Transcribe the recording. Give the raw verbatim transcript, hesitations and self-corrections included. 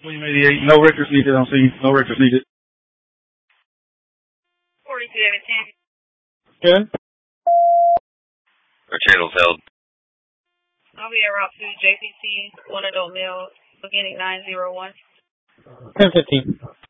William eighty-eight. No records needed on scene. No records needed. forty-two eighteen. Okay. Our channel's held. I'll be at Route two, J P C, one adult male, beginning nine zero one. ten fifteen.